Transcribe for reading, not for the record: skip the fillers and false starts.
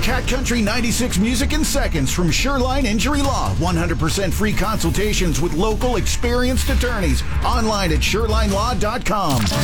Cat Country 96 Music in Seconds from Shoreline Injury Law. 100% free consultations with local experienced attorneys. Online at ShorelineLaw.com.